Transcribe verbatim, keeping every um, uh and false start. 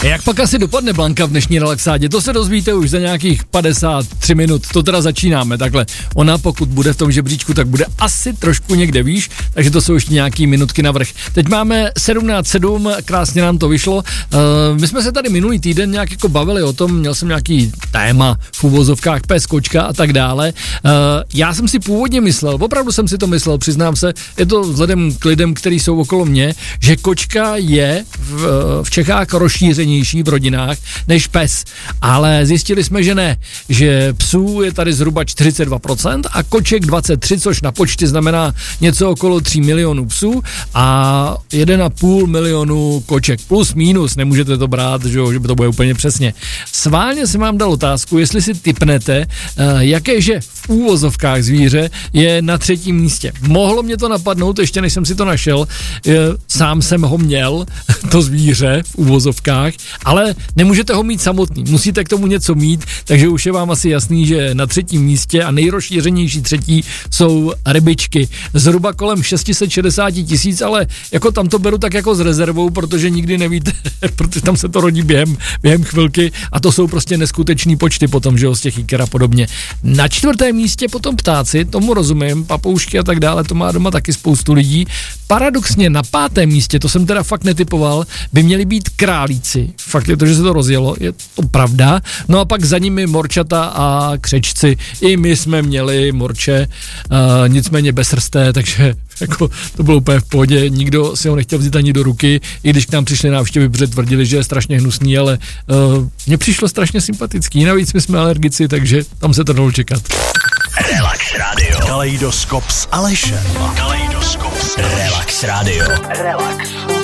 Jak pak asi dopadne Blanka v dnešní relaxádě? To se dozvíte už za nějakých padesát tři minut. To teda začínáme takhle. Ona pokud bude v tom žebříčku, tak bude asi trošku někde výš, takže to jsou ještě nějaký minutky navrch. Teď máme sedmnáct sedm, krásně nám to vyšlo. Uh, my jsme se tady minulý týden nějak jako bavili o tom, měl jsem nějaký téma v uvozovkách pes, kočka a tak dále. Uh, já jsem si původně myslel, opravdu jsem si to myslel, přiznám se, je to vzhledem k lidem, kteří jsou okolo mě, že kočka je v, v Čechách rozšířenější v rodinách než pes. Ale zjistili jsme, že ne, že psů je tady zhruba čtyřicet dva procent a koček dvacet tři, což na počty znamená něco okolo tři milionů psů a jedna celá pět milionu koček. Plus minus, nemůžete to brát, že, že by to bude úplně přesně. Sválně jsem vám dal otázku, jestli si tipnete, jakéže v úvozovkách zvíře je na třetím místě. Mohlo mě to napadnout, ještě než jsem si to našel, sám jsem ho měl, to zvíře v úvozovkách, ale nemůžete ho mít samotný, musíte k tomu něco mít, takže už je vám asi jasný, že na třetím místě a nejrozšířenější třetí jsou rybičky. Zhruba kolem šest set šedesát tisíc, ale jako tam to beru tak jako s rezervou, protože nikdy nevíte, protože tam se to rodí během, během chvilky a to jsou prostě neskutečný počty potom, že jo, z těch iker a podobně. Na čtvrtém místě potom ptáci, tomu rozumím, papoušky a tak dále, to má doma taky spoustu lidí. Paradoxně na pátém místě, to jsem teda fakt netypoval, by měli být králíci. Fakt je to, že se to rozjelo, je to pravda. No a pak za nimi morčata a křečci. I my jsme měli morče, uh, nicméně bezsrsté, takže jako to bylo úplně v pohodě, nikdo si ho nechtěl vzít ani do ruky, i když k nám přišli návštěvy, protože tvrdili, že je strašně hnusný, ale uh, mně přišlo strašně sympatický, navíc my jsme alergici, takže tam se to dalo čekat. Relax Radio. Kaleidoskop s Alešem. Kaleidoskop s Relax Radio. Relax.